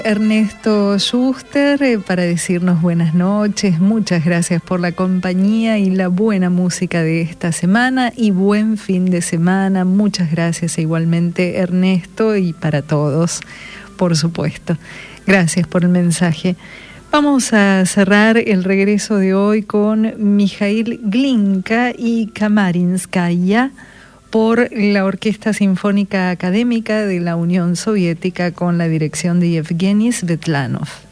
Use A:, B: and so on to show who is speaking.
A: Ernesto Schuster para decirnos buenas noches. Muchas gracias por la compañía y la buena música de esta semana y buen fin de semana. Muchas gracias igualmente, Ernesto, y para todos, por supuesto. Gracias por el mensaje. Vamos a cerrar el regreso de hoy con Mikhail Glinka y Kamarinskaya por la Orquesta Sinfónica Académica de la Unión Soviética con la dirección de Yevgeny Svetlanov.